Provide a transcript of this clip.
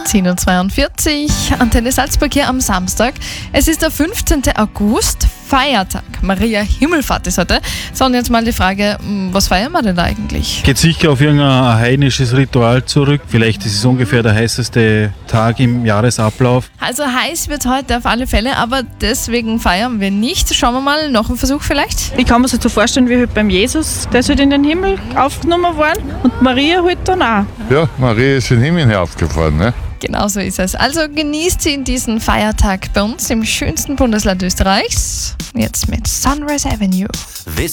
10.42 Uhr, Antenne Salzburg hier am Samstag. Es ist der 15. August, Feiertag. Maria Himmelfahrt ist heute. So, und jetzt mal die Frage, was feiern wir denn da eigentlich? Geht sicher auf irgendein heidnisches Ritual zurück. Vielleicht ist es ungefähr der heißeste Tag im Jahresablauf. Also heiß wird heute auf alle Fälle, aber deswegen feiern wir nicht. Schauen wir mal, noch ein Versuch vielleicht? Ich kann mir so vorstellen, wie halt beim Jesus, der ist halt in den Himmel aufgenommen worden und Maria halt dann auch. Ja, Maria ist in den Himmel hinaufgefahren, ne? Genau so ist es. Also genießt Sie diesen Feiertag bei uns im schönsten Bundesland Österreichs. Jetzt mit Sunrise Avenue.